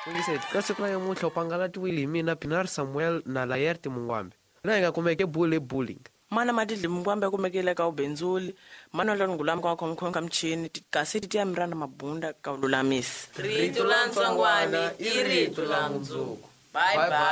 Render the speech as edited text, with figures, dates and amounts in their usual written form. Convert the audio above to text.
Ngise kasi kwa mutlo pangala tuwili mina Pinar Samuel na Layerti Mungwambe. Na inga kumeke bullying. Mana madidli Mungwambe kumekile ka ubenzuli. Mana lolo ngulam kwa kumkonga mchini. Kasiti tia mranda mabunda ka ululamisi. Ritu la Msangwana, iritu la Mzuku. Bye bye.